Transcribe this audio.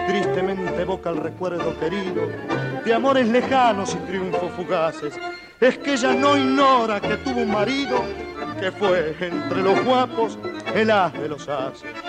tristemente evoca el recuerdo querido de amores lejanos y triunfos fugaces. Es que ella no ignora que tuvo un marido que fue entre los guapos el as de los ases.